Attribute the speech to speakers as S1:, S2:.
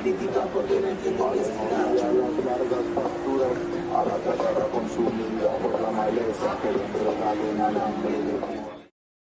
S1: critican porque no entienden que es
S2: A las largas pasturas, a la tierra consumida por la maleza que dentro da un alambre de